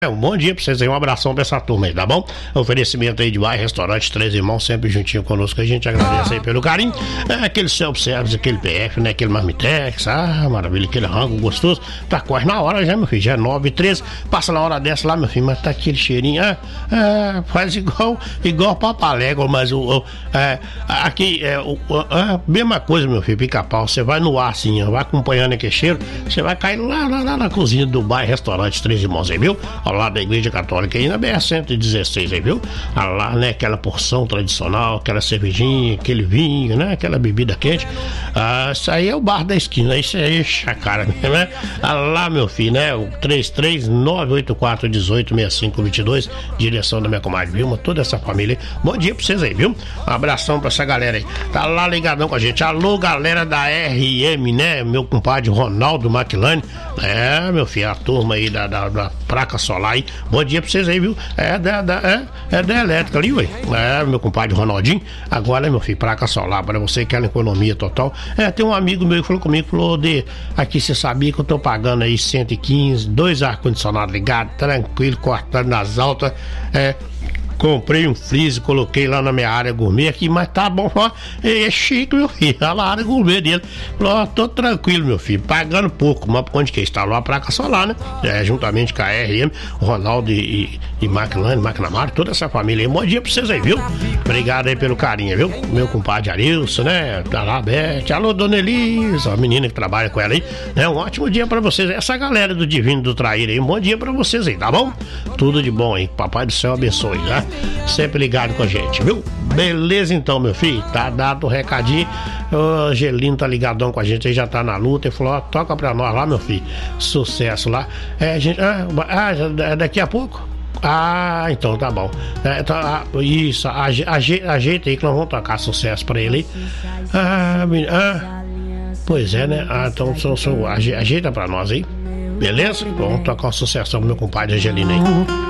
Um bom dia pra vocês aí, um abração pra essa turma aí, tá bom? Oferecimento aí de bar, restaurante Três Irmãos, sempre juntinho conosco, a gente agradece aí pelo carinho. Aquele self-service, aquele PF, né? Aquele marmitex, maravilha, aquele rango gostoso. Tá quase na hora já, meu filho, já é 9h13, passa na hora dessa lá, meu filho, mas tá aquele cheirinho, faz igual papalégua, mas aqui mesma coisa, meu filho, pica-pau, você vai no ar assim, vai acompanhando aquele cheiro, você vai cair lá na cozinha do bar, restaurante Três Irmãos aí, viu? Ao lado da Igreja Católica aí na BR-116 aí, viu? Lá, né, aquela porção tradicional, aquela cervejinha, aquele vinho, né, aquela bebida quente. Isso aí é o bar da esquina, isso aí é chacara, né? Lá, meu filho, né, o 33984186522, direção da minha comadre Vilma, toda essa família aí. Bom dia pra vocês aí, viu? Um abração pra essa galera aí, tá lá ligadão com a gente. Alô, galera da RM, né, meu compadre Ronaldo Maquilani, meu filho, a turma aí da placa solar aí. Bom dia pra vocês aí, viu? É da elétrica ali, ué. Meu compadre Ronaldinho. Agora, meu filho, placa solar, para você que quer economia total. Tem um amigo meu que falou comigo, aqui você sabia que eu tô pagando aí 115, 2 ar-condicionados ligados, tranquilo, cortando nas altas, comprei um freezer, coloquei lá na minha área gourmet aqui, mas tá bom, ó, é chique, meu filho, olha lá a área gourmet dele. Falou, tô tranquilo, meu filho, pagando pouco, mas onde que instalou a placa solar, né? Juntamente com a RM, Ronaldo e McNamara, toda essa família aí. Bom dia pra vocês aí, viu? Obrigado aí pelo carinho, viu? Meu compadre Arilson, né? Tá lá, Beth, alô, dona Elisa, a menina que trabalha com ela aí, né? Um ótimo dia pra vocês, essa galera do Divino do Traíra aí, um bom dia pra vocês aí, tá bom? Tudo de bom aí, papai do céu abençoe, né? Sempre ligado com a gente, viu? Beleza então, meu filho, tá dado o recadinho. O Angelino tá ligadão com a gente aí, já tá na luta. Ele falou, toca pra nós lá, meu filho, sucesso lá. Daqui a pouco? Então tá bom. Isso, ajeita aí que nós vamos tocar sucesso pra ele aí. Pois é, né? Então ajeita pra nós aí, beleza? Vamos tocar uma sucessão com meu compadre Angelino aí.